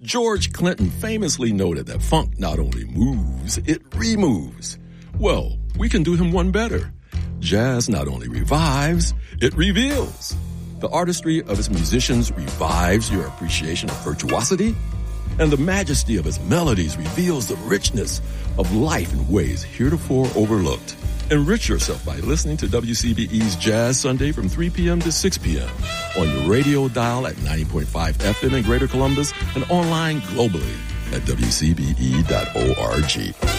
George Clinton famously noted that funk not only moves, it removes. Well, we can do him one better. Jazz not only revives, it reveals. The artistry of its musicians revives your appreciation of virtuosity, and the majesty of its melodies reveals the richness of life in ways heretofore overlooked. Enrich yourself by listening to WCBE's Jazz Sunday from 3 p.m. to 6 p.m. on your radio dial at 90.5 FM in Greater Columbus and online globally at WCBE.org.